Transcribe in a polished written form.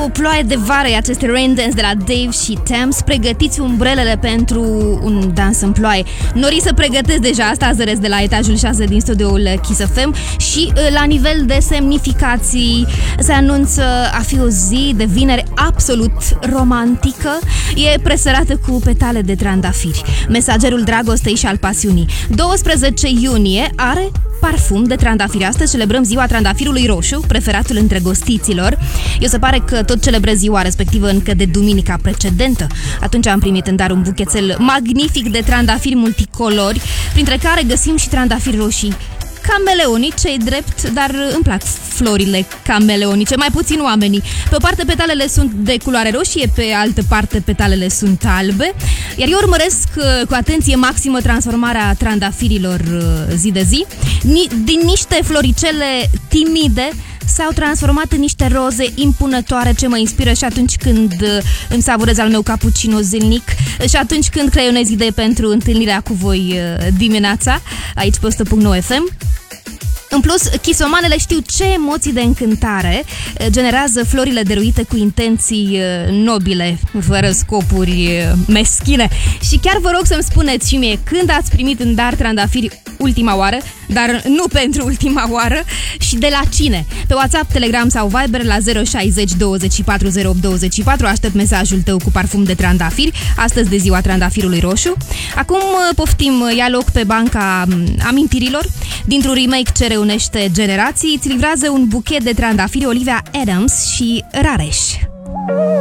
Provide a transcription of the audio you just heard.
o ploaie de vară, aceste Rain Dance de la Dave și Thames. Pregătiți umbrelele pentru un dans în ploaie. Nori să pregătesc deja asta, zăresc de la etajul 6 din studioul Kiss FM. Și la nivel de semnificații se anunță a fi o zi de vineri absolut romantică. E presărată cu petale de trandafiri, mesagerul dragostei și al pasiunii. 12 iunie are parfum de trandafiri. Astăzi celebrăm ziua trandafirului roșu, preferatul îndrăgostiților. Eu se pare că tot celebrez ziua respectivă încă de duminica precedentă. Atunci am primit în dar un buchețel magnific de trandafiri multicolori, printre care găsim și trandafiri roșii cameleonice, drept, dar îmi plac florile cameleonice, mai puțin oamenii. Pe o parte petalele sunt de culoare roșie, pe altă parte petalele sunt albe, iar eu urmăresc cu atenție maximă transformarea trandafirilor zi de zi. Din niște floricele timide s-au transformat în niște roze impunătoare ce mă inspiră și atunci când îmi savurez al meu cappuccino zilnic și atunci când creionez idei pentru întâlnirea cu voi dimineața aici pe 100.9 FM. În plus, chisomanele știu ce emoții de încântare generează florile dăruite cu intenții nobile, fără scopuri meschine. Și chiar vă rog să-mi spuneți și mie când ați primit în dar trandafiri ultima oară, dar nu pentru ultima oară, și de la cine. Pe WhatsApp, Telegram sau Viber la 060 24 08 24 aștept mesajul tău cu parfum de trandafiri, astăzi de ziua trandafirului roșu. Acum poftim, ia loc pe banca amintirilor. Dintr-un remake ce reunește generații, îți livrează un buchet de trandafiri Olivia Adams și Rareș.